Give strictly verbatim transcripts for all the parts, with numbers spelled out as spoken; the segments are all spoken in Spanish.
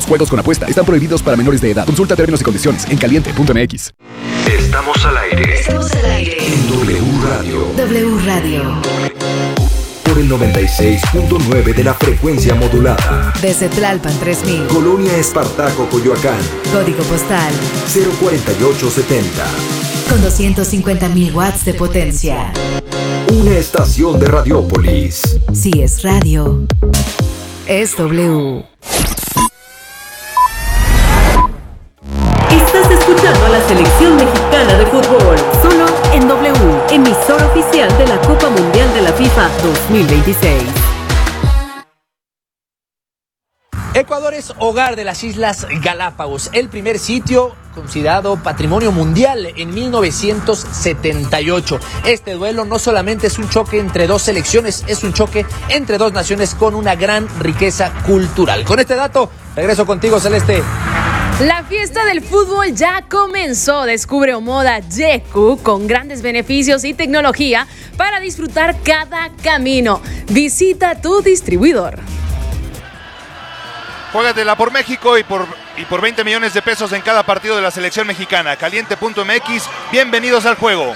Juegos con apuesta están prohibidos para menores de edad. Consulta términos y condiciones en caliente punto m x. Estamos al aire. Estamos al aire. En W Radio. W Radio. Por el noventa y seis punto nueve de la frecuencia modulada. Desde Tlalpan tres mil. Colonia Espartaco, Coyoacán. Código postal cero cuarenta y ocho setenta. Con doscientos cincuenta mil watts de potencia. Una estación de Radiópolis. Si es radio, es W. Estás escuchando a la selección mexicana de fútbol, solo en W, emisora oficial de la Copa Mundial de la FIFA dos mil veintiséis. Ecuador es hogar de las Islas Galápagos, el primer sitio considerado patrimonio mundial en mil novecientos setenta y ocho. Este duelo no solamente es un choque entre dos selecciones, es un choque entre dos naciones con una gran riqueza cultural. Con este dato, regreso contigo, Celeste. La fiesta del fútbol ya comenzó. Descubre Omoda Yeku con grandes beneficios y tecnología para disfrutar cada camino. Visita tu distribuidor. Juégatela por México y por, y por veinte millones de pesos en cada partido de la selección mexicana. Caliente punto m x, bienvenidos al juego.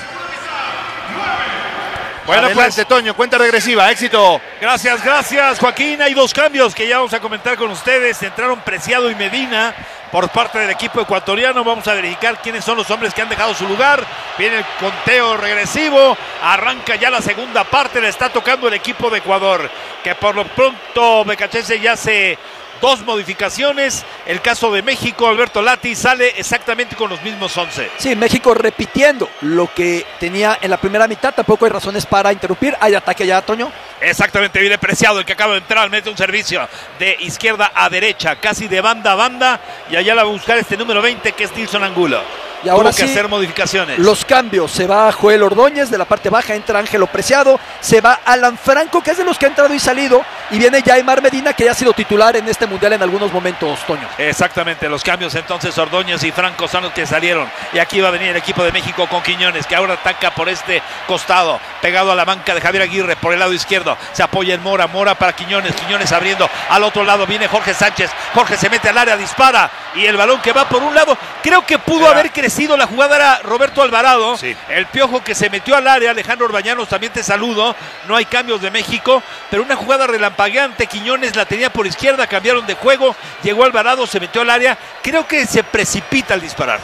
Bueno, Adelante. pues, Toño, cuenta regresiva, éxito. Gracias, gracias, Joaquín. Hay dos cambios que ya vamos a comentar con ustedes. Entraron Preciado y Medina por parte del equipo ecuatoriano. Vamos a verificar quiénes son los hombres que han dejado su lugar. Viene el conteo regresivo. Arranca ya la segunda parte. Le está tocando el equipo de Ecuador, que por lo pronto Becachese ya se... Dos modificaciones. El caso de México, Alberto Lati sale exactamente con los mismos once. Sí, México repitiendo lo que tenía en la primera mitad. Tampoco hay razones para interrumpir. Hay ataque ya, Toño. Exactamente, viene Preciado, el que acaba de entrar, mete un servicio de izquierda a derecha, casi de banda a banda. Y allá la va a buscar este número veinte, que es Nilson Angulo. Y ahora Tuvo que sí, hacer modificaciones. Los cambios, se va Joel Ordóñez, de la parte baja entra Ángelo Preciado, se va Alan Franco, que es de los que ha entrado y salido, y viene Yaimar Medina, que ya ha sido titular en este mundial en algunos momentos, Toño. Exactamente, los cambios entonces, Ordóñez y Franco son los que salieron, y aquí va a venir el equipo de México con Quiñones, que ahora ataca por este costado, pegado a la banca de Javier Aguirre, por el lado izquierdo, se apoya en Mora, Mora para Quiñones, Quiñones abriendo al otro lado, viene Jorge Sánchez, Jorge se mete al área, dispara, y el balón que va por un lado, creo que pudo Era... haber crecido, la jugada era Roberto Alvarado, sí. El Piojo que se metió al área. Alejandro Orbañanos, también te saludo. No hay cambios de México, pero una jugada relampagueante. Quiñones la tenía por izquierda, cambiaron de juego, llegó Alvarado, se metió al área. Creo que se precipita al disparar.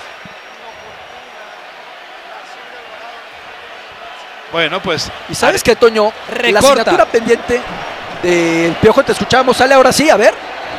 Bueno, pues... ¿Y sabes qué, Toño? Recorta. La asignatura pendiente del Piojo, te escuchamos, sale ahora sí, a ver.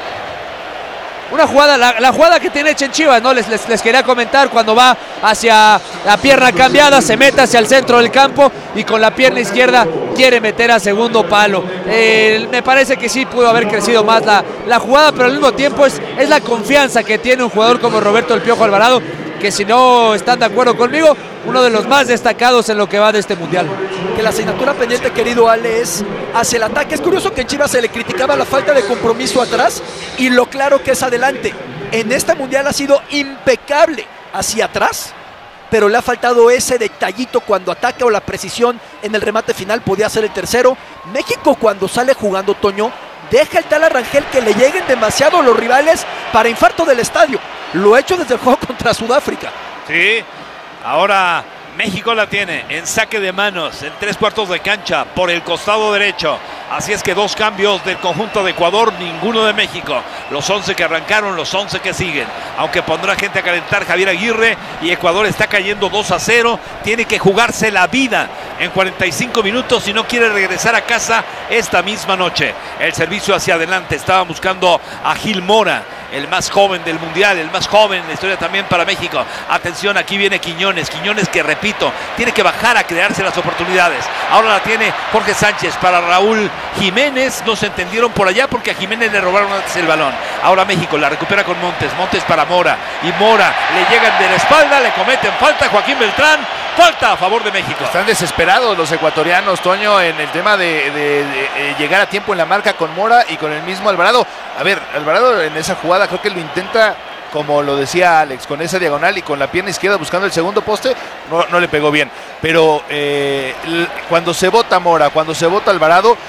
Una jugada, la, la jugada que tiene Chivas, ¿no? Les, les, les quería comentar, cuando va hacia la pierna cambiada, se mete hacia el centro del campo y con la pierna izquierda quiere meter a segundo palo. Eh, me parece que sí pudo haber crecido más la, la jugada, pero al mismo tiempo es, es la confianza que tiene un jugador como Roberto El Piojo Alvarado, que si no están de acuerdo conmigo, uno de los más destacados en lo que va de este mundial. Que la asignatura pendiente, querido Ale, es hacia el ataque. Es curioso que en Chivas se le criticaba la falta de compromiso atrás y lo claro que es adelante. En este mundial ha sido impecable hacia atrás, pero le ha faltado ese detallito cuando ataca, o la precisión en el remate final. Podía ser el tercero. México, cuando sale jugando, Toño, deja el tal Arrangel que le lleguen demasiado los rivales para infarto del estadio. Lo ha hecho desde el juego contra Sudáfrica. Sí, ahora México la tiene en saque de manos, en tres cuartos de cancha, por el costado derecho. Así es que dos cambios del conjunto de Ecuador, ninguno de México. Los once que arrancaron, los once que siguen. Aunque pondrá gente a calentar Javier Aguirre, y Ecuador está cayendo dos a cero. Tiene que jugarse la vida en cuarenta y cinco minutos si no quiere regresar a casa esta misma noche. El servicio hacia adelante, estaba buscando a Gil Mora, el más joven del mundial, el más joven en la historia también para México. Atención, aquí viene Quiñones, Quiñones que, repito, tiene que bajar a crearse las oportunidades. Ahora la tiene Jorge Sánchez para Raúl Jiménez. No se entendieron por allá porque a Jiménez le robaron antes el balón. Ahora México la recupera con Montes, Montes para Mora, y Mora le llegan de la espalda, le cometen falta. Joaquín Beltrán, falta a favor de México. Están desesperados los ecuatorianos, Toño, en el tema de, de, de, de llegar a tiempo en la marca con Mora y con el mismo Alvarado. A ver, Alvarado en esa jugada creo que lo intenta, como lo decía Alex, con esa diagonal y con la pierna izquierda buscando el segundo poste, no, no le pegó bien. Pero eh, cuando se bota Mora, cuando se bota Alvarado,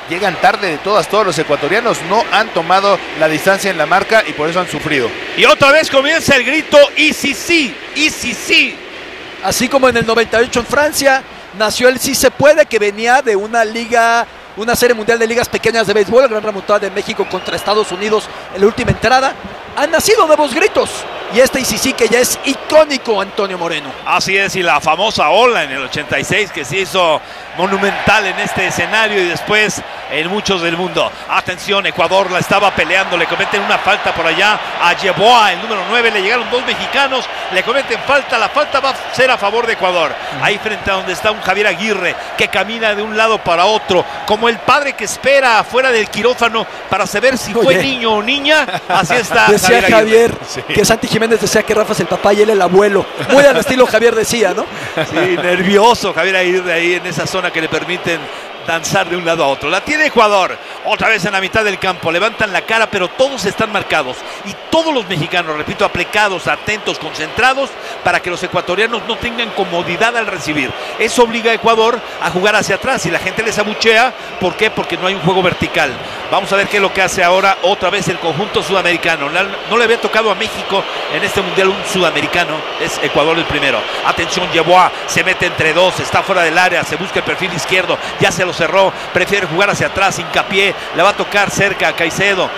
llegan tarde de todas, todos los ecuatorianos no han tomado la distancia en la marca y por eso han sufrido. Y otra vez comienza el grito, y sí, sí, y sí, sí. Así como en el noventa y ocho en Francia, nació el Sí se puede, que venía de una liga, una serie mundial de ligas pequeñas de béisbol, la gran remontada de México contra Estados Unidos en la última entrada. Han nacido nuevos gritos. Y este Y sí, sí, que ya es icónico, Antonio Moreno. Así es, y la famosa ola en el ochenta y seis que se hizo monumental en este escenario y después en muchos del mundo. Atención, Ecuador la estaba peleando, le cometen una falta por allá a Yeboah, el número nueve, le llegaron dos mexicanos, le cometen falta, la falta va a ser a favor de Ecuador. Ahí frente a donde está un Javier Aguirre que camina de un lado para otro, como el padre que espera afuera del quirófano para saber si fue Oye. niño o niña. Así está Decía Javier, Javier Sí. que Santi Jiménez decía que Rafa es el papá y él el abuelo. Muy al estilo Javier decía, ¿no? Sí, nervioso Javier Aguirre ahí en esa zona que le permiten danzar de un lado a otro. La tiene Ecuador, otra vez en la mitad del campo, levantan la cara, pero todos están marcados y todos los mexicanos, repito, aplicados, atentos, concentrados para que los ecuatorianos no tengan comodidad al recibir. Eso obliga a Ecuador a jugar hacia atrás y la gente les abuchea. ¿Por qué? Porque no hay un juego vertical. Vamos a ver qué es lo que hace ahora otra vez el conjunto sudamericano. No le había tocado a México en este mundial un sudamericano, es Ecuador el primero. Atención, Yeboah, se mete entre dos, está fuera del área, se busca el perfil izquierdo, ya se lo cerró, prefiere jugar hacia atrás, hincapié, le va a tocar cerca a Caicedo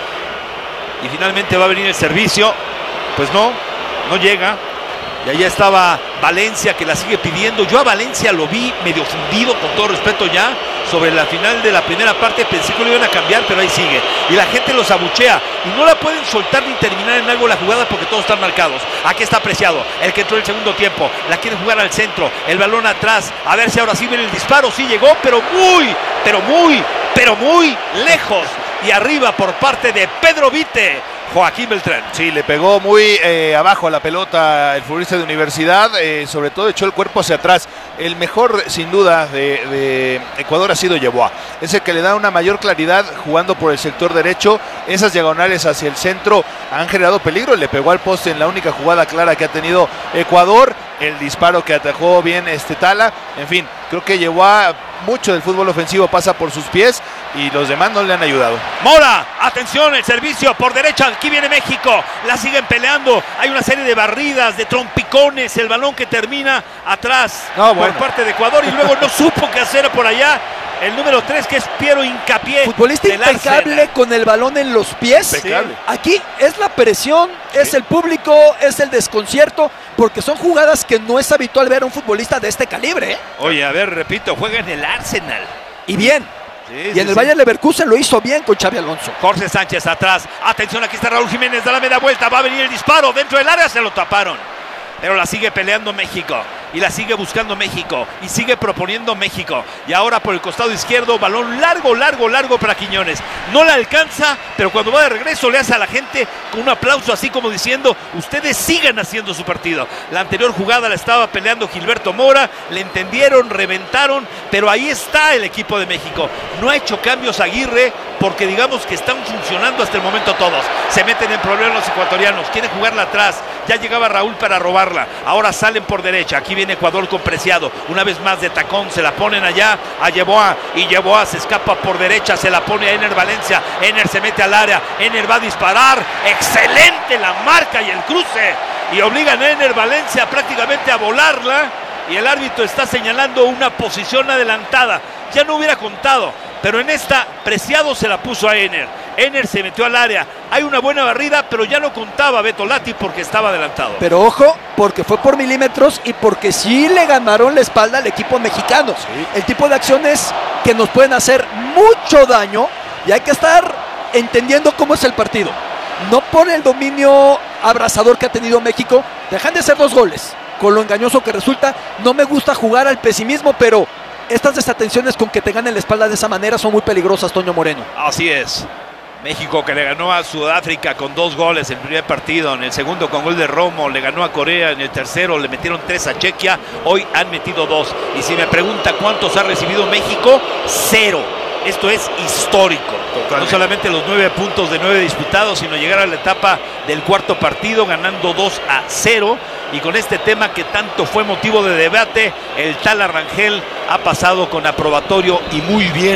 y finalmente va a venir el servicio, pues no, no llega. Y allá estaba Valencia que la sigue pidiendo. Yo a Valencia lo vi medio fundido, con todo respeto ya, sobre la final de la primera parte. Pensé que lo iban a cambiar, pero ahí sigue. Y la gente los abuchea. Y no la pueden soltar ni terminar en algo la jugada porque todos están marcados. Aquí está Preciado, el que entró en el segundo tiempo. La quiere jugar al centro, el balón atrás. A ver si ahora sí viene el disparo. Sí llegó, pero muy, pero muy, pero muy lejos. Y arriba por parte de Pedro Vite. Joaquín Beltrán. Sí, le pegó muy eh, abajo a la pelota el futbolista de Universidad, eh, sobre todo echó el cuerpo hacia atrás. El mejor, sin duda, de, de Ecuador ha sido Yeboah. Es el que le da una mayor claridad jugando por el sector derecho. Esas diagonales hacia el centro han generado peligro. Le pegó al poste en la única jugada clara que ha tenido Ecuador. El disparo que atajó bien este Tala. En fin, creo que Yeboah, mucho del fútbol ofensivo pasa por sus pies y los demás no le han ayudado. Mora, atención, el servicio por derecha, aquí viene México, la siguen peleando, hay una serie de barridas, de trompicones, el balón que termina atrás no, bueno. por parte de Ecuador y luego no supo qué hacer por allá. El número tres, que es Piero Hincapié. Futbolista impecable con el balón en los pies. Impecable. Aquí es la presión, sí. Es el público, es el desconcierto, porque son jugadas que no es habitual ver a un futbolista de este calibre, ¿eh? Oye, a ver, repito, juega en el Arsenal. Y bien. Sí, y sí, en el sí. Bayern Leverkusen lo hizo bien con Xabi Alonso. Jorge Sánchez atrás. Atención, aquí está Raúl Jiménez, da la media vuelta, va a venir el disparo dentro del área, se lo taparon. Pero la sigue peleando México y la sigue buscando México y sigue proponiendo México. Y ahora por el costado izquierdo, balón largo, largo, largo para Quiñones. No la alcanza, pero cuando va de regreso le hace a la gente con un aplauso así como diciendo, ustedes sigan haciendo su partido. La anterior jugada la estaba peleando Gilberto Mora, le entendieron, reventaron, pero ahí está el equipo de México. No ha hecho cambios Aguirre porque digamos que están funcionando hasta el momento todos. Se meten en problemas los ecuatorianos, quieren jugarla atrás. Ya llegaba Raúl para robarla, ahora salen por derecha, aquí viene Ecuador con Preciado, una vez más de tacón, se la ponen allá a Yeboah, y Yeboah se escapa por derecha, se la pone a Ener Valencia, Ener se mete al área, Ener va a disparar, excelente la marca y el cruce, y obligan a Ener Valencia prácticamente a volarla, y el árbitro está señalando una posición adelantada, ya no hubiera contado, pero en esta Preciado se la puso a Ener. Ener se metió al área. Hay una buena barrida, pero ya no contaba Beto Lati porque estaba adelantado. Pero ojo, porque fue por milímetros y porque sí le ganaron la espalda al equipo mexicano. Sí. El tipo de acciones que nos pueden hacer mucho daño y hay que estar entendiendo cómo es el partido. No por el dominio abrasador que ha tenido México, dejan de ser dos goles. Con lo engañoso que resulta, no me gusta jugar al pesimismo, pero estas desatenciones con que te ganen la espalda de esa manera son muy peligrosas, Toño Moreno. Así es. México que le ganó a Sudáfrica con dos goles en el primer partido, en el segundo con gol de Romo, le ganó a Corea, en el tercero le metieron tres a Chequia, hoy han metido dos. Y si me pregunta cuántos ha recibido México, cero. Esto es histórico. Totalmente. No solamente los nueve puntos de nueve disputados, sino llegar a la etapa del cuarto partido ganando dos a cero. Y con este tema que tanto fue motivo de debate, el Tala Rangel ha pasado con aprobatorio y muy bien.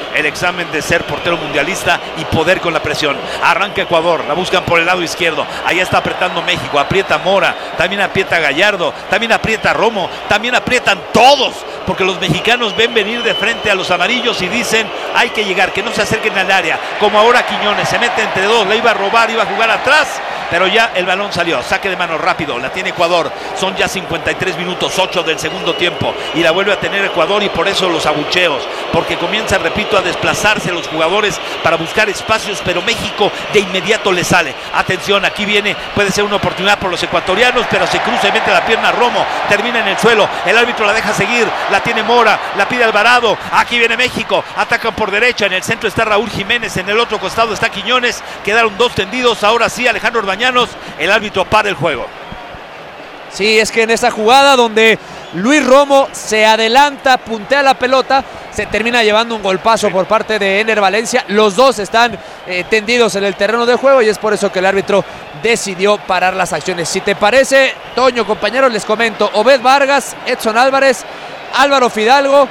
el examen de ser portero mundialista y poder con la presión. Arranca Ecuador, la buscan por el lado izquierdo, ahí está apretando México, aprieta Mora, también aprieta Gallardo, también aprieta Romo, también aprietan todos, porque los mexicanos ven venir de frente a los amarillos y dicen, hay que llegar, que no se acerquen al área, como ahora Quiñones, se mete entre dos, le iba a robar, iba a jugar atrás, pero ya el balón salió, saque de mano rápido, la tiene Ecuador, son ya cincuenta y tres minutos, ocho del segundo tiempo, y la vuelve a tener Ecuador, y por eso los abucheos, porque comienza, repito, a desplazarse los jugadores para buscar espacios, pero México de inmediato le sale. Atención, aquí viene, puede ser una oportunidad por los ecuatorianos, pero se cruza y mete la pierna Romo, termina en el suelo, el árbitro la deja seguir, la tiene Mora, la pide Alvarado, aquí viene México, atacan por derecha, en el centro está Raúl Jiménez, en el otro costado está Quiñones, quedaron dos tendidos, ahora sí Alejandro Orbañanos, el árbitro para el juego. Sí, es que en esa jugada donde Luis Romo se adelanta, puntea la pelota, se termina llevando un golpazo por parte de Ener Valencia. Los dos están eh, tendidos en el terreno de juego y es por eso que el árbitro decidió parar las acciones. Si te parece, Toño, compañeros, les comento. Obed Vargas, Edson Álvarez, Álvaro Fidalgo,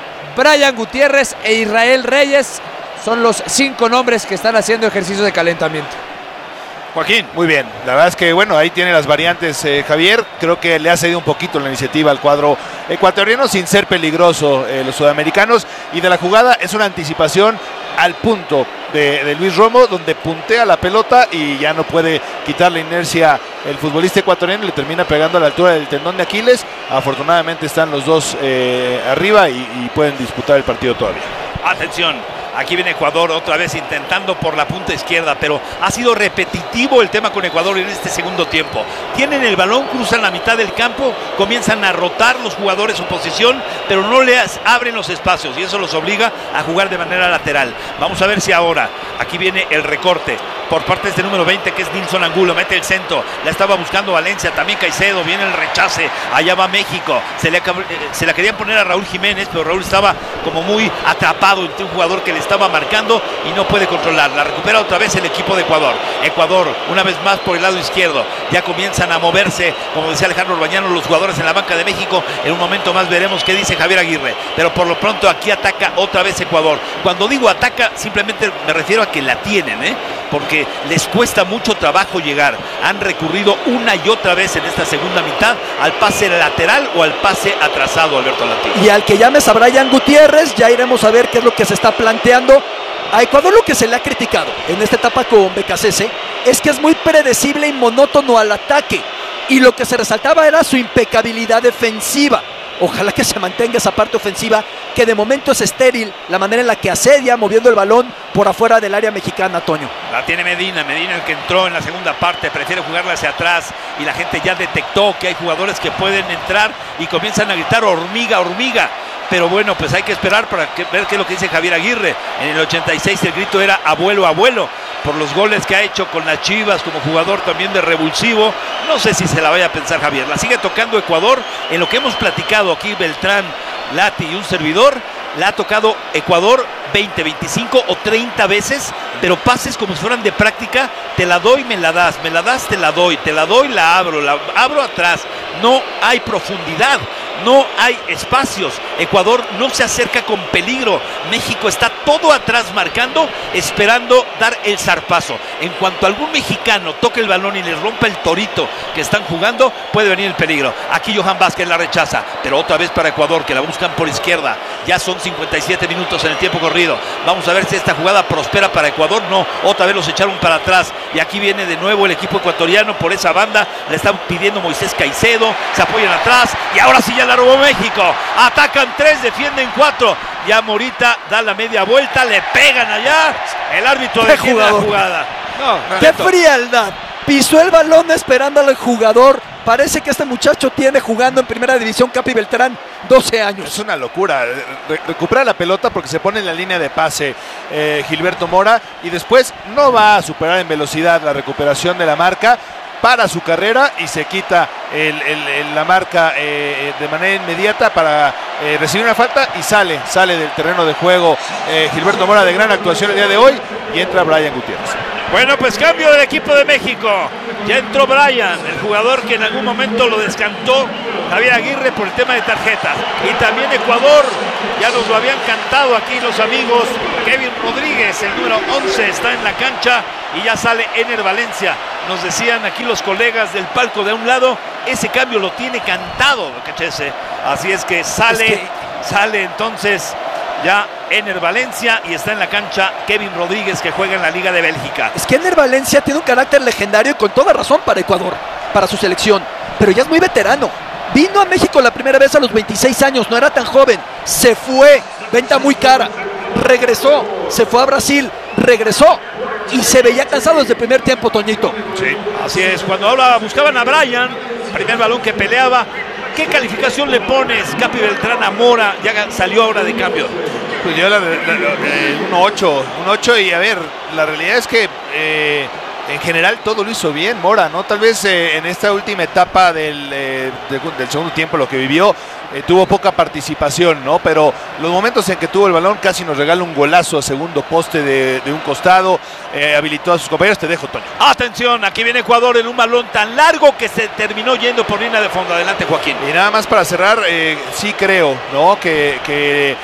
Brian Gutiérrez e Israel Reyes son los cinco nombres que están haciendo ejercicios de calentamiento. Joaquín, muy bien, la verdad es que bueno, ahí tiene las variantes eh, Javier, creo que le ha cedido un poquito la iniciativa al cuadro ecuatoriano sin ser peligroso eh, los sudamericanos, y de la jugada es una anticipación al punto de, de Luis Romo, donde puntea la pelota y ya no puede quitar la inercia el futbolista ecuatoriano, le termina pegando a la altura del tendón de Aquiles. Afortunadamente están los dos eh, arriba y, y pueden disputar el partido todavía. Atención, aquí viene Ecuador otra vez intentando por la punta izquierda, pero ha sido repetitivo el tema con Ecuador en este segundo tiempo. Tienen el balón, cruzan la mitad del campo, comienzan a rotar los jugadores su posición, pero no les abren los espacios y eso los obliga a jugar de manera lateral. Vamos a ver si ahora, aquí viene el recorte por parte de este número veinte que es Nilson Angulo, mete el centro, la estaba buscando Valencia, también Caicedo, viene el rechace, allá va México, se, le, se la querían poner a Raúl Jiménez, pero Raúl estaba como muy atrapado entre un jugador que le estaba marcando y no puede controlar. La recupera otra vez el equipo de Ecuador. Ecuador, una vez más por el lado izquierdo, ya comienzan a moverse, como decía Alejandro Orbañanos, los jugadores en la banca de México. En un momento más veremos qué dice Javier Aguirre, pero por lo pronto aquí ataca otra vez Ecuador. Cuando digo ataca, simplemente me refiero a que la tienen, ¿eh? porque les cuesta mucho trabajo llegar. Han recurrido una y otra vez en esta segunda mitad al pase lateral o al pase atrasado, Alberto Latino. Y al que llames a Brian Gutiérrez, ya iremos a ver qué es lo que se está planteando. A Ecuador lo que se le ha criticado en esta etapa con Becasese es que es muy predecible y monótono al ataque, y lo que se resaltaba era su impecabilidad defensiva. Ojalá que se mantenga esa parte ofensiva, que de momento es estéril, la manera en la que asedia moviendo el balón por afuera del área mexicana, Toño. La tiene Medina, Medina el que entró en la segunda parte, prefiere jugarla hacia atrás y la gente ya detectó que hay jugadores que pueden entrar y comienzan a gritar hormiga, hormiga. Pero bueno, pues hay que esperar para que, ver qué es lo que dice Javier Aguirre. En el ochenta y seis el grito era abuelo, abuelo, por los goles que ha hecho con las Chivas como jugador también de revulsivo. No sé si se la vaya a pensar Javier. La sigue tocando Ecuador. En lo que hemos platicado aquí, Beltrán, Lati y un servidor, la ha tocado Ecuador veinte, veinticinco o treinta veces, pero pases como si fueran de práctica. Te la doy, me la das, me la das, te la doy, te la doy, la abro, la abro atrás. No hay profundidad, no hay espacios. Ecuador no se acerca con peligro. México está todo atrás marcando, esperando dar el zarpazo. En cuanto algún mexicano toque el balón y les rompa el torito que están jugando, puede venir el peligro. Aquí Johan Vázquez la rechaza, pero otra vez para Ecuador, que la buscan por izquierda. Ya son cincuenta y siete minutos en el tiempo corrido. Vamos a ver si esta jugada prospera para Ecuador. No, otra vez los echaron para atrás. Y aquí viene de nuevo el equipo ecuatoriano por esa banda. Le están pidiendo Moisés Caicedo. Se apoyan atrás. Y ahora sí ya la robó México. Atacan tres, defienden cuatro. Ya Morita da la media vuelta. Le pegan allá. El árbitro detiene la jugada. No, ¡qué frialdad! Pisó el balón esperando al jugador. Parece que este muchacho tiene jugando en primera división, Capi Beltrán, doce años. Es una locura. Re recupera la pelota porque se pone en la línea de pase eh, Gilberto Mora, y después no va a superar en velocidad la recuperación de la marca. Para su carrera y se quita el, el, el, la marca eh, de manera inmediata para eh, recibir una falta y sale, sale del terreno de juego eh, Gilberto Mora, de gran actuación el día de hoy, y entra Brian Gutiérrez. Bueno, pues cambio del equipo de México. Ya entró Brian, el jugador que en algún momento lo descantó Javier Aguirre por el tema de tarjetas. Y también Ecuador, ya nos lo habían cantado aquí los amigos. Kevin Rodríguez, el número once, está en la cancha y ya sale Ener Valencia. Nos decían aquí los colegas del palco de un lado, ese cambio lo tiene cantado, Cachese. Así es que sale, es que... sale entonces ya Ener Valencia y está en la cancha Kevin Rodríguez, que juega en la Liga de Bélgica. Es que Ener Valencia tiene un carácter legendario y con toda razón para Ecuador, para su selección, pero ya es muy veterano. Vino a México la primera vez a los veintiséis años, no era tan joven, se fue, venta muy cara, regresó, se fue a Brasil, regresó y se veía cansado desde el primer tiempo, Toñito. Sí, así es, cuando ahora buscaban a Brian, primer balón que peleaba. ¿Qué calificación le pones, Capi Beltrán, a Mora? Ya salió ahora de cambio. Pues yo la, la, la, un ocho, un ocho y a ver, la realidad es que eh, en general todo lo hizo bien Mora, ¿no? Tal vez eh, en esta última etapa del, eh, de, del segundo tiempo, lo que vivió, eh, tuvo poca participación, ¿no? Pero los momentos en que tuvo el balón casi nos regala un golazo a segundo poste de, de un costado, eh, habilitó a sus compañeros. Te dejo, Toño. Atención, aquí viene Ecuador en un balón tan largo que se terminó yendo por línea de fondo. Adelante, Joaquín. Y nada más para cerrar, eh, sí creo, ¿no? Que... que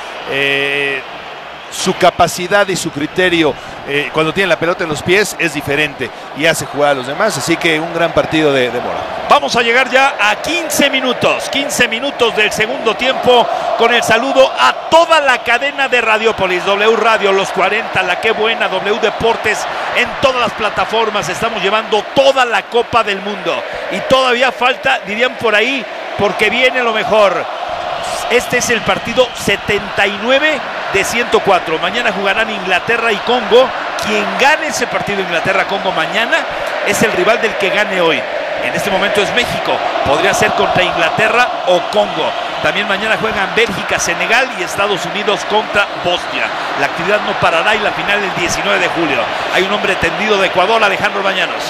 eh, su capacidad y su criterio eh, cuando tiene la pelota en los pies es diferente y hace jugar a los demás, así que un gran partido de, de Mora. Vamos a llegar ya a quince minutos, quince minutos del segundo tiempo, con el saludo a toda la cadena de Radiopolis, W Radio, Los cuarenta, La Qué Buena, W Deportes, en todas las plataformas. Estamos llevando toda la Copa del Mundo y todavía falta, dirían por ahí, porque viene lo mejor. Este es el partido setenta y nueve de ciento cuatro. Mañana jugarán Inglaterra y Congo. Quien gane ese partido Inglaterra-Congo mañana es el rival del que gane hoy. En este momento es México. Podría ser contra Inglaterra o Congo. También mañana juegan Bélgica, Senegal y Estados Unidos contra Bosnia. La actividad no parará y la final el diecinueve de julio. Hay un hombre tendido de Ecuador, Alejandro Bañanos.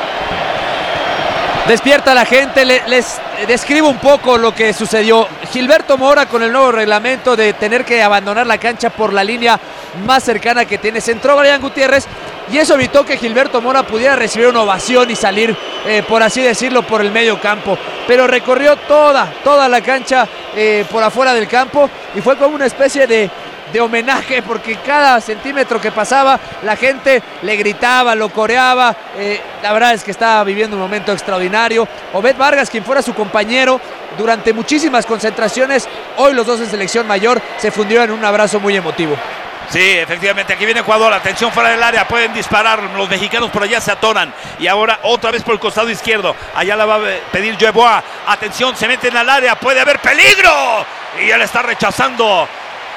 Despierta la gente, le, les describo un poco lo que sucedió. Gilberto Mora, con el nuevo reglamento de tener que abandonar la cancha por la línea más cercana que tiene, entró Brian Gutiérrez y eso evitó que Gilberto Mora pudiera recibir una ovación y salir, eh, por así decirlo, por el medio campo. Pero recorrió toda, toda la cancha eh, por afuera del campo y fue como una especie de... de homenaje, porque cada centímetro que pasaba la gente le gritaba, lo coreaba. Eh, la verdad es que estaba viviendo un momento extraordinario. Obed Vargas, quien fuera su compañero durante muchísimas concentraciones, hoy los dos en selección mayor, se fundió en un abrazo muy emotivo. Sí, efectivamente, aquí viene Ecuador, atención fuera del área, pueden disparar, los mexicanos por allá se atoran, y ahora otra vez por el costado izquierdo, allá la va a pedir Joe Boa, atención, se meten al área, puede haber peligro, y él está rechazando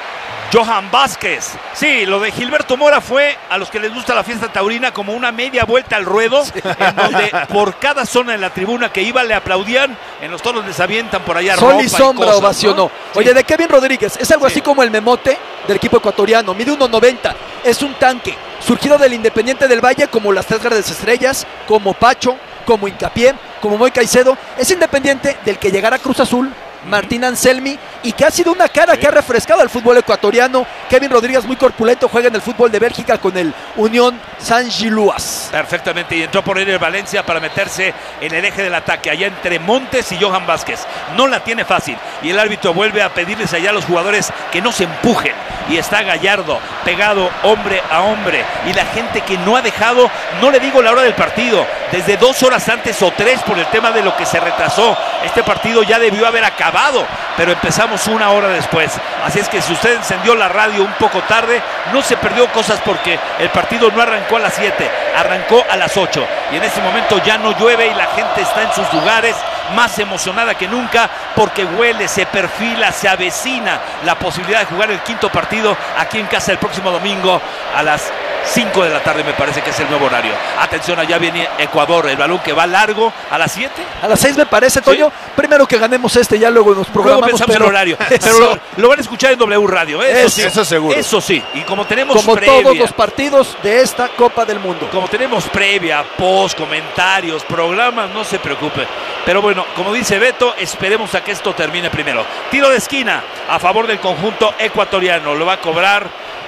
Johan Vázquez. Sí, lo de Gilberto Mora fue, a los que les gusta la fiesta taurina, como una media vuelta al ruedo, sí, en donde por cada zona de la tribuna que iba le aplaudían, en los toros les avientan por allá Sol ropa y sombra y cosas, ovacionó, ¿no? Sí. Oye, de Kevin Rodríguez, es algo sí. así como el memote del equipo ecuatoriano, mide uno noventa, es un tanque, surgido del Independiente del Valle, como las tres grandes estrellas, como Pacho, como Hincapié, como Moy Caicedo. Es Independiente del que llegara Cruz Azul, Martín Anselmi, y que ha sido una cara sí. que ha refrescado al fútbol ecuatoriano. Kevin Rodríguez, muy corpulento, juega en el fútbol de Bélgica con el Unión Saint-Gilloise. Perfectamente, y entró por Ener Valencia para meterse en el eje del ataque, allá entre Montes y Johan Vázquez. No la tiene fácil, y el árbitro vuelve a pedirles allá a los jugadores que no se empujen, y está Gallardo pegado hombre a hombre, y la gente que no ha dejado, no le digo la hora del partido, desde dos horas antes o tres por el tema de lo que se retrasó. Este partido ya debió haber acabado, pero empezamos una hora después. Así es que si usted encendió la radio un poco tarde, no se perdió cosas, porque el partido no arrancó a las siete, arrancó a las ocho. Y en este momento ya no llueve y la gente está en sus lugares, más emocionada que nunca, porque huele, se perfila, se avecina la posibilidad de jugar el quinto partido aquí en casa el próximo domingo a las cinco de la tarde, me parece que es el nuevo horario. Atención, allá viene Ecuador, el balón que va largo a las siete. A las seis me parece, Toño. ¿Sí? Primero que ganemos este, ya luego nos programamos. Luego pensamos pero... el horario, pero lo, lo van a escuchar en W Radio, ¿eh? Eso, eso, sí. eso seguro. Eso sí, y como tenemos como previa, todos los partidos de esta Copa del Mundo. Como tenemos previa, post, comentarios, programas, no se preocupe. Pero bueno, como dice Beto, esperemos a que esto termine primero. Tiro de esquina a favor del conjunto ecuatoriano, lo va a cobrar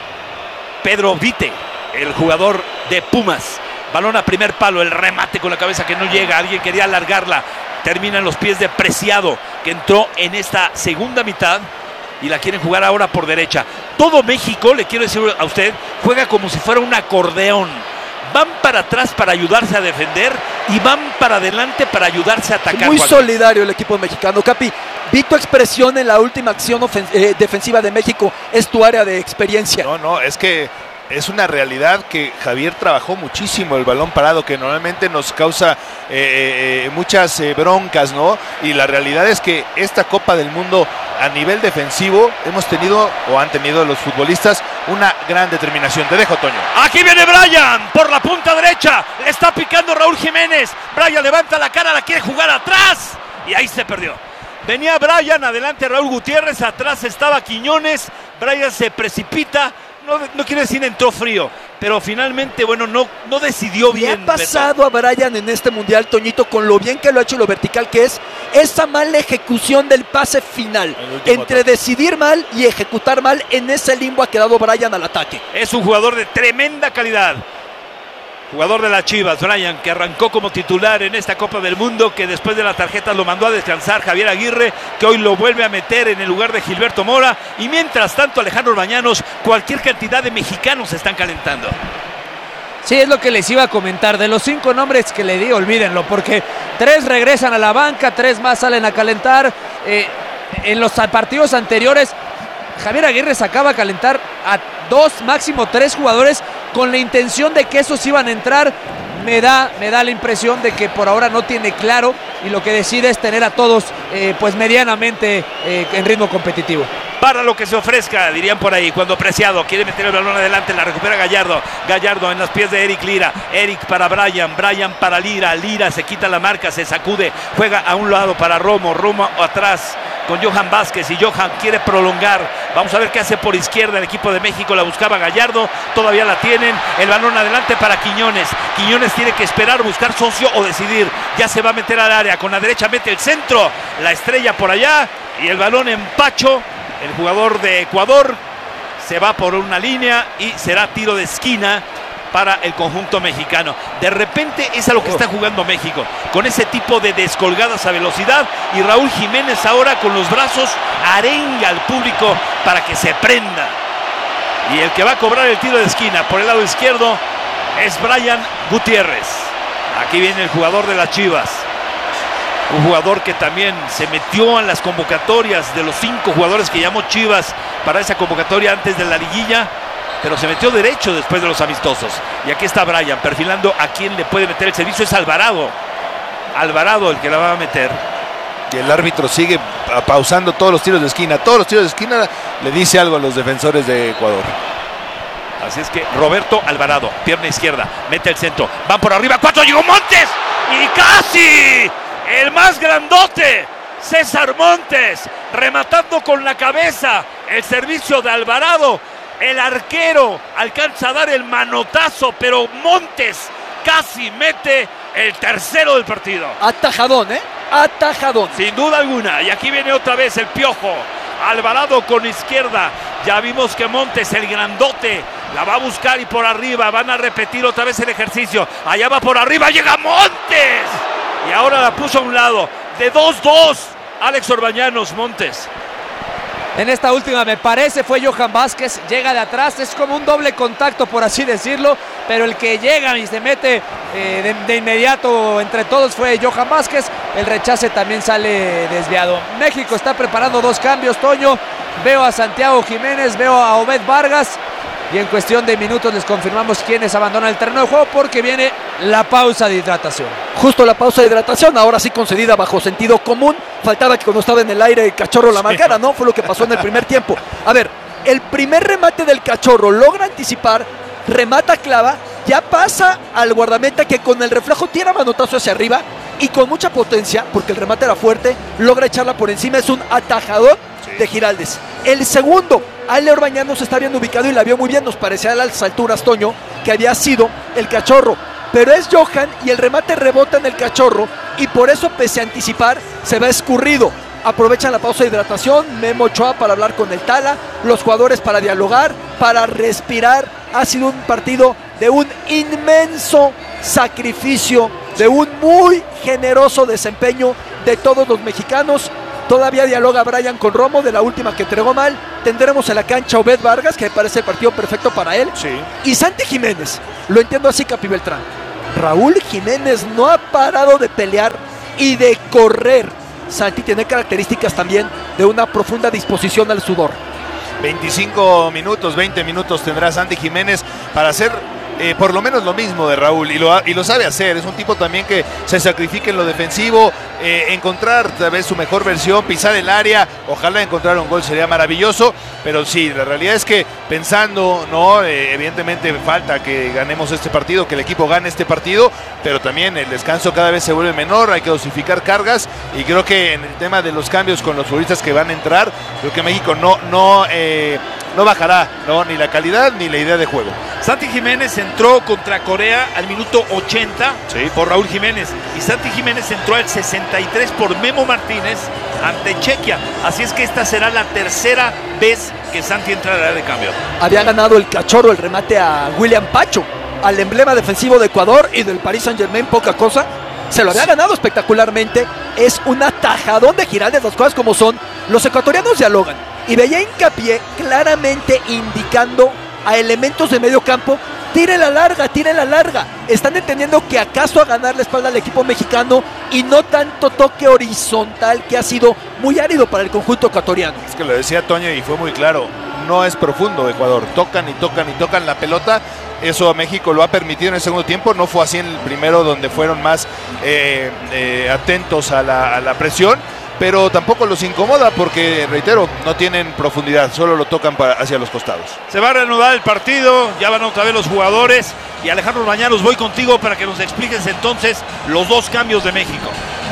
Pedro Vite, el jugador de Pumas. Balón a primer palo, el remate con la cabeza que no llega, alguien quería alargarla. termina en los pies de Preciado, que entró en esta segunda mitad y la quieren jugar ahora por derecha. Todo México, le quiero decir a usted, juega como si fuera un acordeón. Van para atrás para ayudarse a defender y van para adelante para ayudarse a atacar. Muy cualquier. solidario el equipo mexicano. Capi, vi tu expresión en la última acción ofen- eh, defensiva de México. Es tu área de experiencia. No, no, es que es una realidad que Javier trabajó muchísimo el balón parado, que normalmente nos causa eh, eh, muchas eh, broncas, ¿no? Y la realidad es que esta Copa del Mundo a nivel defensivo hemos tenido, o han tenido los futbolistas, una gran determinación. Te dejo, Toño. Aquí viene Brian por la punta derecha. Le está picando Raúl Jiménez. Brian levanta la cara, la quiere jugar atrás. Y ahí se perdió. Venía Brian, adelante Raúl Gutiérrez, atrás estaba Quiñones. Brian se precipita. No, no quiere decir entró frío, pero finalmente, bueno, no, no decidió bien. ¿Qué ha pasado Beto? a Brian en este mundial, Toñito, con lo bien que lo ha hecho y lo vertical que es? Esa mala ejecución del pase final. Entre toque. decidir mal y ejecutar mal, en ese limbo ha quedado Brian al ataque. Es un jugador de tremenda calidad. Jugador de las Chivas, Brian, que arrancó como titular en esta Copa del Mundo, que después de la tarjeta lo mandó a descansar Javier Aguirre, que hoy lo vuelve a meter en el lugar de Gilberto Mora. Y mientras tanto, Alejandro Orbañanos, cualquier cantidad de mexicanos se están calentando. Sí, es lo que les iba a comentar. De los cinco nombres que le di, olvídenlo, porque tres regresan a la banca, tres más salen a calentar. Eh, en los partidos anteriores, Javier Aguirre sacaba a calentar a dos, máximo tres jugadores con la intención de que esos iban a entrar. Me da, me da la impresión de que por ahora no tiene claro y lo que decide es tener a todos eh, pues medianamente eh, en ritmo competitivo. Para lo que se ofrezca, dirían por ahí, cuando Preciado quiere meter el balón adelante, la recupera Gallardo. Gallardo en los pies de Eric Lira. Eric para Brian, Brian para Lira. Lira se quita la marca, se sacude, juega a un lado para Romo, Romo atrás con Johan Vázquez y Johan quiere prolongar. Vamos a ver qué hace por izquierda el equipo de México. La buscaba Gallardo, todavía la tienen. El balón adelante para Quiñones. Quiñones tiene que esperar, buscar socio o decidir. Ya se va a meter al área, con la derecha mete el centro, la estrella por allá y el balón en Pacho. El jugador de Ecuador se va por una línea y será tiro de esquina para el conjunto mexicano. De repente es a lo que está jugando México, con ese tipo de descolgadas a velocidad, y Raúl Jiménez ahora con los brazos arenga al público para que se prenda. Y el que va a cobrar el tiro de esquina por el lado izquierdo es Brian Gutiérrez. Aquí viene el jugador de las Chivas. Un jugador que también se metió en las convocatorias de los cinco jugadores que llamó Chivas para esa convocatoria antes de la liguilla, pero se metió derecho después de los amistosos. Y aquí está Brian perfilando a quien le puede meter el servicio. Es Alvarado. Alvarado el que la va a meter. Y el árbitro sigue pausando todos los tiros de esquina. Todos los tiros de esquina le dice algo a los defensores de Ecuador. Así es que Roberto Alvarado, pierna izquierda, mete el centro. Van por arriba, cuatro, llegó Montes. Y casi el más grandote, César Montes, rematando con la cabeza el servicio de Alvarado. El arquero alcanza a dar el manotazo, pero Montes casi mete el tercero del partido. Atajadón, ¿eh? Atajadón. Sin duda alguna. Y aquí viene otra vez el Piojo. Alvarado con izquierda. Ya vimos que Montes, el grandote, la va a buscar y por arriba. Van a repetir otra vez el ejercicio. Allá va por arriba, llega Montes. Y ahora la puso a un lado. De dos dos, Alex Orbañanos, Montes. En esta última me parece fue Johan Vázquez, llega de atrás, es como un doble contacto por así decirlo, pero el que llega y se mete eh, de, de inmediato entre todos fue Johan Vázquez. El rechace también sale desviado. México está preparando dos cambios, Toño. Veo a Santiago Jiménez, veo a Obed Vargas. Y en cuestión de minutos les confirmamos quiénes abandonan el terreno de juego, porque viene la pausa de hidratación. Justo la pausa de hidratación, ahora sí concedida bajo sentido común. Faltaba que cuando estaba en el aire el Cachorro la marcara, ¿no? Fue lo que pasó en el primer tiempo. A ver, el primer remate del Cachorro logra anticipar, remata clava, ya pasa al guardameta que con el reflejo tira manotazo hacia arriba y con mucha potencia, porque el remate era fuerte, logra echarla por encima. Es un atajador de Giraldes. El segundo, Ale Orbañanos está bien ubicado y la vio muy bien. Nos parecía a las alturas, Toño, que había sido el Cachorro, pero es Johan y el remate rebota en el Cachorro y por eso, pese a anticipar, se va escurrido. Aprovechan la pausa de hidratación, Memo Ochoa para hablar con el Tala, los jugadores para dialogar, para respirar. Ha sido un partido de un inmenso sacrificio, de un muy generoso desempeño de todos los mexicanos. Todavía dialoga Brian con Romo de la última que entregó mal. Tendremos en la cancha Obed Vargas, que me parece el partido perfecto para él. Sí. Y Santi Jiménez. Lo entiendo así, Capi Beltrán. Raúl Jiménez no ha parado de pelear y de correr. Santi tiene características también de una profunda disposición al sudor. veinticinco minutos, veinte minutos tendrá Santi Jiménez para hacer eh, por lo menos lo mismo de Raúl, y lo, y lo sabe hacer. Es un tipo también que se sacrifica en lo defensivo, eh, encontrar tal vez su mejor versión, pisar el área, ojalá encontrar un gol sería maravilloso, pero sí, la realidad es que pensando, no, eh, evidentemente falta que ganemos este partido, que el equipo gane este partido, pero también el descanso cada vez se vuelve menor, hay que dosificar cargas, y creo que en el tema de los cambios con los futbolistas que van a entrar, creo que México no, no, eh, no bajará, no, ni la calidad ni la idea de juego. Santi Jiménez entró contra Corea al minuto ochenta, sí, por Raúl Jiménez, y Santi Jiménez entró al sesenta y tres por Memo Martínez ante Chequia, así es que esta será la tercera vez que Santi entrará de cambio. Había ganado el Cachorro el remate a William Pacho, al emblema defensivo de Ecuador y del Paris Saint-Germain, poca cosa. Se lo había ganado espectacularmente. Es un atajadón de Giraldes, las cosas como son. Los ecuatorianos dialogan y veía hincapié claramente indicando a elementos de medio campo: tire la larga, tire la larga. Están entendiendo que acaso a ganar la espalda al equipo mexicano y no tanto toque horizontal, que ha sido muy árido para el conjunto ecuatoriano. Es que lo decía Toño y fue muy claro, no es profundo Ecuador, tocan y tocan y tocan la pelota. Eso a México lo ha permitido en el segundo tiempo, no fue así en el primero, donde fueron más eh, eh, atentos a la, a la presión, pero tampoco los incomoda porque, reitero, no tienen profundidad, solo lo tocan para, hacia los costados. Se va a reanudar el partido, ya van otra vez los jugadores, y Alejandro Bañanos, voy contigo para que nos expliques entonces los dos cambios de México.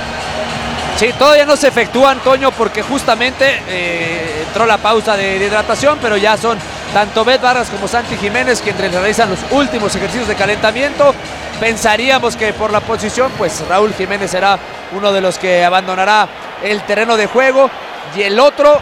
Sí, todavía no se efectúan, Toño, porque justamente eh, entró la pausa de, de hidratación, pero ya son tanto Obed Vargas como Santi Jiménez quienes realizan los últimos ejercicios de calentamiento. Pensaríamos que por la posición, pues Raúl Jiménez será uno de los que abandonará el terreno de juego, y el otro,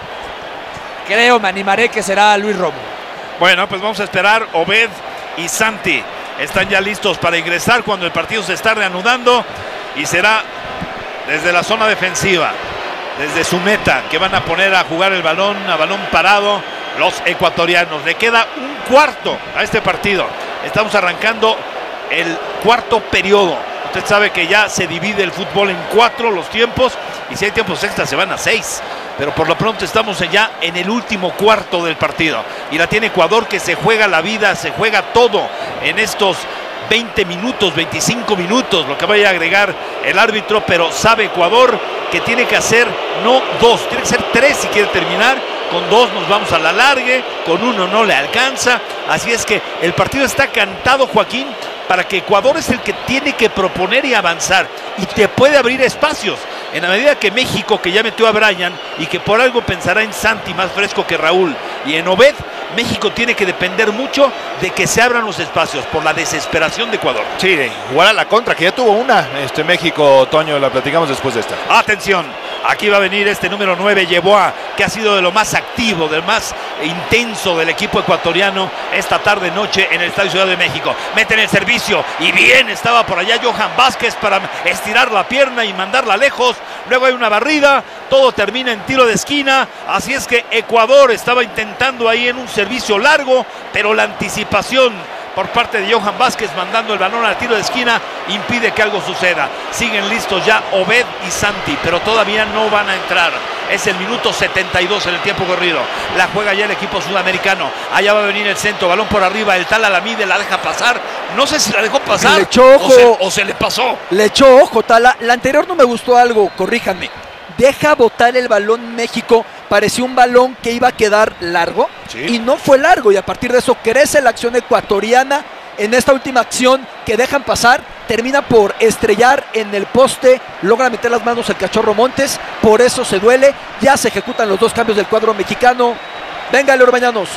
creo, me animaré que será Luis Romo. Bueno, pues vamos a esperar. Obed y Santi están ya listos para ingresar cuando el partido se está reanudando, y será desde la zona defensiva, desde su meta, que van a poner a jugar el balón, a balón parado, los ecuatorianos. Le queda un cuarto a este partido. Estamos arrancando el cuarto periodo. Usted sabe que ya se divide el fútbol en cuatro los tiempos, y si hay tiempos extras se van a seis. Pero por lo pronto estamos ya en el último cuarto del partido. Y la tiene Ecuador, que se juega la vida, se juega todo en estos veinte minutos, veinticinco minutos, lo que vaya a agregar el árbitro, pero sabe Ecuador que tiene que hacer no dos, tiene que ser tres si quiere terminar. Con dos nos vamos a la largue, con uno no le alcanza, así es que el partido está cantado, Joaquín, para que Ecuador es el que tiene que proponer y avanzar, y te puede abrir espacios. En la medida que México, que ya metió a Brian y que por algo pensará en Santi más fresco que Raúl, y en Obed, México tiene que depender mucho de que se abran los espacios por la desesperación de Ecuador. Sí, jugar a la contra, que ya tuvo una este México, Toño, la platicamos después de esta. Atención, aquí va a venir este número nueve, Yeboah, que ha sido de lo más activo, del más intenso del equipo ecuatoriano esta tarde noche en el Estadio Ciudad de México. Meten el servicio y bien estaba por allá Johan Vázquez para estirar la pierna y mandarla lejos. Luego hay una barrida, todo termina en tiro de esquina, así es que Ecuador estaba intentando ahí en un servicio largo, pero la anticipación por parte de Johan Vázquez mandando el balón al tiro de esquina impide que algo suceda. Siguen listos ya Obed y Santi, pero todavía no van a entrar. Es el minuto setenta y dos en el tiempo corrido. La juega ya el equipo sudamericano. Allá va a venir el centro, balón por arriba, el tal Alamide la deja pasar. No sé si la dejó pasar le echó ojo, o, se, o se le pasó. Le echó ojo, Tala. La anterior no me gustó algo, corríjanme. Deja botar el balón México, pareció un balón que iba a quedar largo, sí, y no fue largo, y a partir de eso crece la acción ecuatoriana. En esta última acción que dejan pasar, termina por estrellar en el poste, logra meter las manos el Cachorro Montes, por eso se duele. Ya se ejecutan los dos cambios del cuadro mexicano. Venga, Leo Bañanos.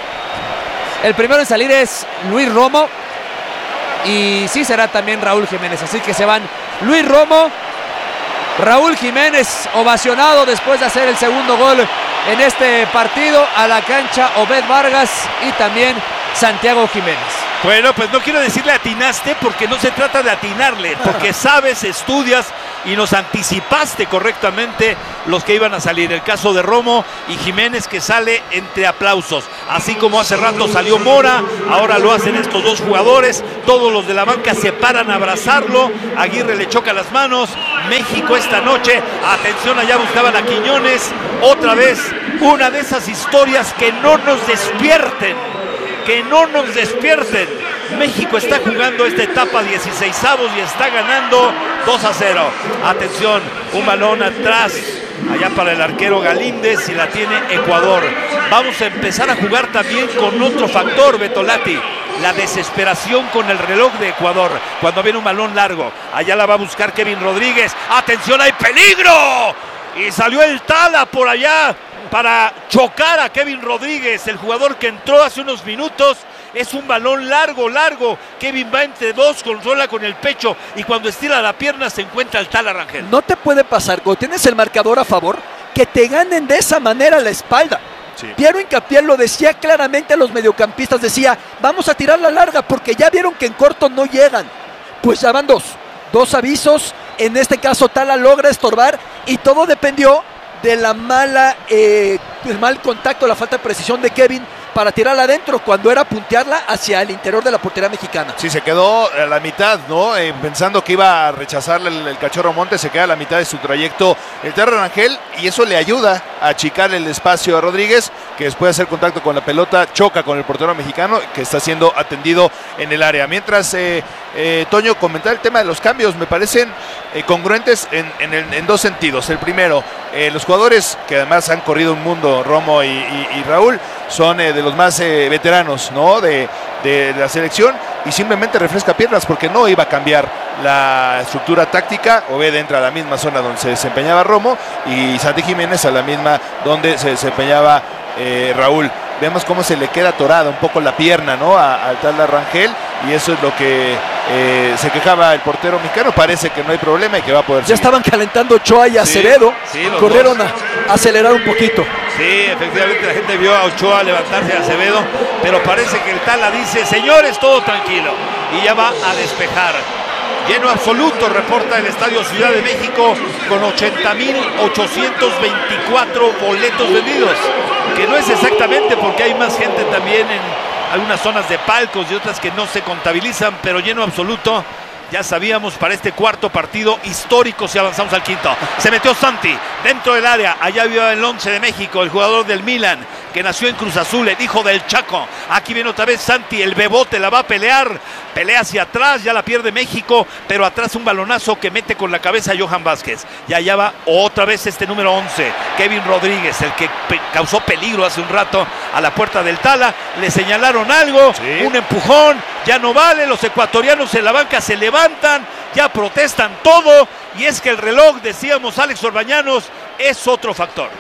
El primero en salir es Luis Romo, y sí será también Raúl Jiménez, así que se van Luis Romo, Raúl Jiménez, ovacionado después de hacer el segundo gol en este partido. A la cancha Obed Vargas y también Santiago Jiménez. Bueno, pues no quiero decirle atinaste porque no se trata de atinarle, porque sabes, estudias y nos anticipaste correctamente los que iban a salir. El caso de Romo y Jiménez, que sale entre aplausos. Así como hace rato salió Mora, ahora lo hacen estos dos jugadores. Todos los de la banca se paran a abrazarlo. Aguirre le choca las manos. México esta noche, atención, allá buscaban a Quiñones. Otra vez, una de esas historias que no nos despierten. Que no nos despierten. México está jugando esta etapa dieciseisavos y está ganando dos a cero. Atención, un balón atrás, allá para el arquero Galíndez, y la tiene Ecuador. Vamos a empezar a jugar también con otro factor, Betolati, la desesperación con el reloj de Ecuador. Cuando viene un balón largo, allá la va a buscar Kevin Rodríguez. Atención, hay peligro. Y salió el Tala por allá para chocar a Kevin Rodríguez, el jugador que entró hace unos minutos. Es un balón largo, largo. Kevin va entre dos, controla con el pecho, y cuando estira la pierna se encuentra el Tala Rangel. No te puede pasar, cuando tienes el marcador a favor, que te ganen de esa manera la espalda. Sí. Piero Hincapié lo decía claramente a los mediocampistas, decía, vamos a tirar la larga porque ya vieron que en corto no llegan. Pues ya van dos, dos avisos. En este caso Tala logra estorbar y todo dependió de la mala, eh, el mal contacto, la falta de precisión de Kevin para tirarla adentro, cuando era puntearla hacia el interior de la portería mexicana. Sí, se quedó a la mitad, ¿no? Eh, pensando que iba a rechazarle el, el Cachorro Montes, se queda a la mitad de su trayecto el Tala Rangel, y eso le ayuda a achicar el espacio a Rodríguez, que después de hacer contacto con la pelota choca con el portero mexicano, que está siendo atendido en el área. Mientras, eh, eh, Toño, comentar el tema de los cambios, me parecen eh, congruentes en, en, el, en dos sentidos. El primero, eh, los jugadores que además han corrido un mundo, Romo y, y, y Raúl, son eh, de los más eh, veteranos, ¿no? De, de, de la selección, y simplemente refresca piernas porque no iba a cambiar la estructura táctica. Obed entra a la misma zona donde se desempeñaba Romo y Santi Jiménez a la misma donde se desempeñaba eh, Raúl. Vemos cómo se le queda atorada un poco la pierna, ¿no? A, al Tala Rangel, y eso es lo que eh, se quejaba el portero mexicano. Parece que no hay problema y que va a poder ya seguir. Estaban calentando Ochoa y Acevedo, sí, sí, corrieron a, a acelerar un poquito. Sí, efectivamente la gente vio a Ochoa levantarse a Acevedo, pero parece que el Tala dice, señores, todo tranquilo, y ya va a despejar. Lleno absoluto, reporta el Estadio Ciudad de México, con ochenta mil ochocientos veinticuatro boletos vendidos, que no es exactamente porque hay más gente también en algunas zonas de palcos y otras que no se contabilizan, pero lleno absoluto. Ya sabíamos, para este cuarto partido histórico, si avanzamos al quinto. Se metió Santi dentro del área. Allá vio el once de México, el jugador del Milan, que nació en Cruz Azul, el hijo del Chaco. Aquí viene otra vez Santi, el bebote, la va a pelear. Pelea hacia atrás, ya la pierde México, pero atrás un balonazo que mete con la cabeza a Johan Vázquez. Y allá va otra vez este número once, Kevin Rodríguez, el que pe- causó peligro hace un rato a la puerta del Tala. Le señalaron algo, sí. Un empujón, ya no vale. Los ecuatorianos en la banca se levantan, ya protestan todo. Y es que el reloj, decíamos Alex Orbañanos, es otro factor.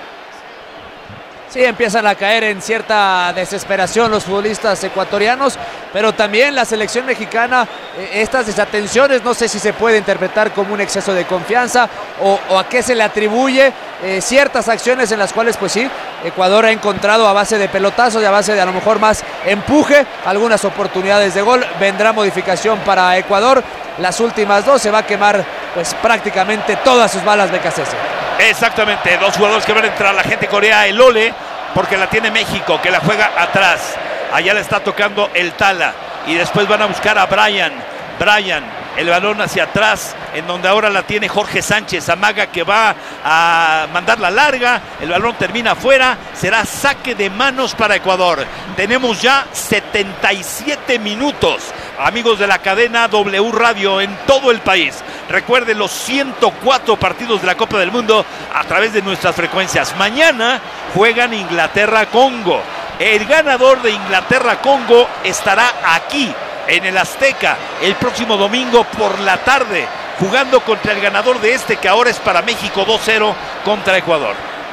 Sí, empiezan a caer en cierta desesperación los futbolistas ecuatorianos, pero también la selección mexicana, eh, estas desatenciones, no sé si se puede interpretar como un exceso de confianza o, o a qué se le atribuye eh, ciertas acciones en las cuales, pues sí, Ecuador ha encontrado a base de pelotazos y a base de a lo mejor más empuje algunas oportunidades de gol. Vendrá modificación para Ecuador, las últimas dos se va a quemar pues prácticamente todas sus balas B K C S. Exactamente, dos jugadores que van a entrar, la gente corea el Ole, porque la tiene México, que la juega atrás. Allá le está tocando el Tala, y después van a buscar a Brian. Brian, el balón hacia atrás, en donde ahora la tiene Jorge Sánchez. Amaga que va a mandar la larga, el balón termina afuera, será saque de manos para Ecuador. Tenemos ya setenta y siete minutos, amigos de la cadena W Radio en todo el país. Recuerden los ciento cuatro partidos de la Copa del Mundo a través de nuestras frecuencias. Mañana juegan Inglaterra-Congo. El ganador de Inglaterra-Congo estará aquí en el Azteca el próximo domingo por la tarde, jugando contra el ganador de este, que ahora es para México dos cero contra Ecuador.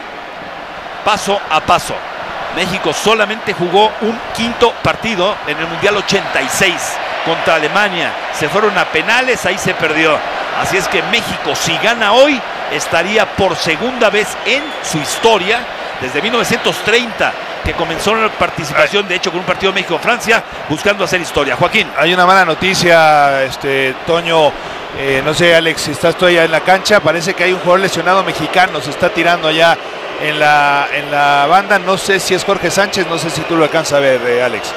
Paso a paso. México solamente jugó un quinto partido en el Mundial ochenta y seis contra Alemania. Se fueron a penales, ahí se perdió. Así es que México, si gana hoy, estaría por segunda vez en su historia desde mil novecientos treinta, que comenzó la participación, de hecho, con un partido México-Francia, buscando hacer historia. Joaquín. Hay una mala noticia, este Toño, eh, no sé, Alex, si estás tú allá en la cancha, parece que hay un jugador lesionado mexicano, se está tirando allá en la, en la banda, no sé si es Jorge Sánchez, no sé si tú lo alcanzas a ver, eh, Alex.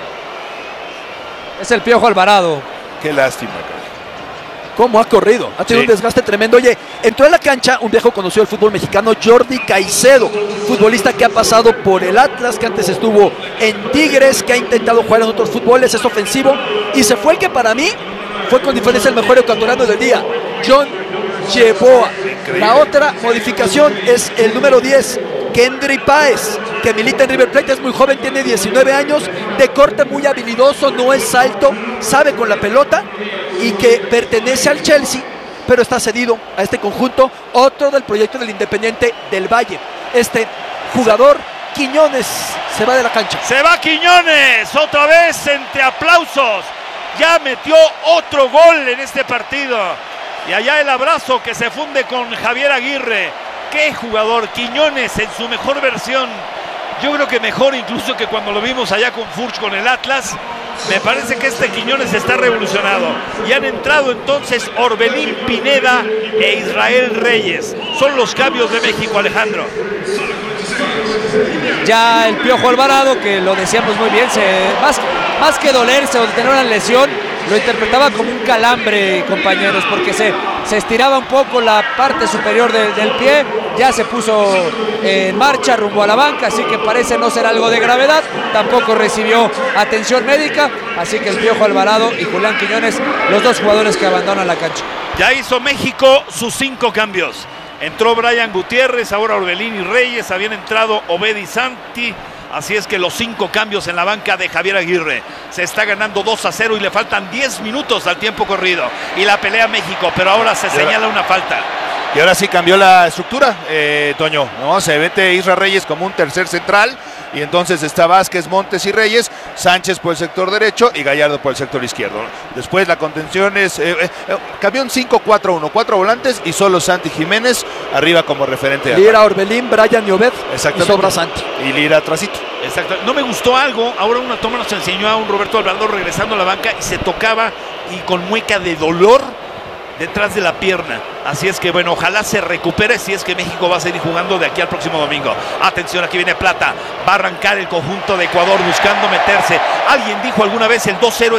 Es el Piojo Alvarado. Qué lástima. ¿Cómo ha corrido? Ha tenido sí. un desgaste tremendo. Oye, entró a la cancha un viejo conocido del fútbol mexicano, Jordi Caicedo, futbolista que ha pasado por el Atlas, que antes estuvo en Tigres, que ha intentado jugar en otros fútboles, es ofensivo, y se fue el que para mí fue con diferencia el mejor ecuatoriano del día, John Yeboah. La otra modificación es el número diez, Kendry Páez, que milita en River Plate, es muy joven, tiene diecinueve años, de corte muy habilidoso, no es alto, sabe con la pelota y que pertenece al Chelsea, pero está cedido a este conjunto, otro del proyecto del Independiente del Valle. Este jugador, Quiñones, se va de la cancha. Se va Quiñones, otra vez entre aplausos, ya metió otro gol en este partido. Y allá el abrazo que se funde con Javier Aguirre. ¡Qué jugador! Quiñones en su mejor versión. Yo creo que mejor incluso que cuando lo vimos allá con Furch con el Atlas. Me parece que este Quiñones está revolucionado. Y han entrado entonces Orbelín Pineda e Israel Reyes. Son los cambios de México, Alejandro. Ya el Piojo Alvarado, que lo decíamos muy bien, se, más, más que dolerse o tener una lesión, lo interpretaba como un calambre, compañeros, porque se, se estiraba un poco la parte superior de, del pie, ya se puso en marcha rumbo a la banca, así que parece no ser algo de gravedad, tampoco recibió atención médica, así que el Piojo Alvarado y Julián Quiñones, los dos jugadores que abandonan la cancha. Ya hizo México sus cinco cambios. Entró Brian Gutiérrez, ahora Orbelín y Reyes, habían entrado Obed y Santi. Así es que los cinco cambios en la banca de Javier Aguirre. Se está ganando dos a cero y le faltan diez minutos al tiempo corrido. Y la pelea México, pero ahora se señala una falta. Y ahora sí cambió la estructura, eh, Toño, ¿no? Se mete Isra Reyes como un tercer central. Y entonces está Vázquez, Montes y Reyes, Sánchez por el sector derecho y Gallardo por el sector izquierdo. Después la contención es, eh, eh, cambió un cinco cuatro uno, cuatro volantes y solo Santi Jiménez arriba como referente. Lira, Orbelín, Brian y Obed, y sobra Santi. Y Lira atrasito. Exacto. No me gustó algo, ahora una toma nos enseñó a un Roberto Alvarado regresando a la banca y se tocaba y con mueca de dolor detrás de la pierna. Así es que bueno, ojalá se recupere si es que México va a seguir jugando de aquí al próximo domingo. Atención, aquí viene Plata, va a arrancar el conjunto de Ecuador buscando meterse. Alguien dijo alguna vez el dos cero es